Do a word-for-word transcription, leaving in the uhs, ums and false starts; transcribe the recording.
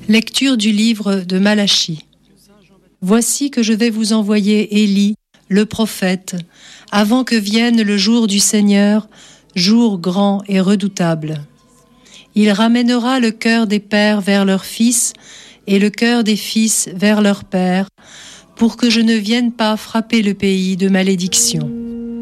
Lecture du livre de Malachie. Voici que je vais vous envoyer Élie, le prophète, avant que vienne le jour du Seigneur, jour grand et redoutable. Il ramènera le cœur des pères vers leurs fils et le cœur des fils vers leurs pères, pour que je ne vienne pas frapper le pays de malédiction.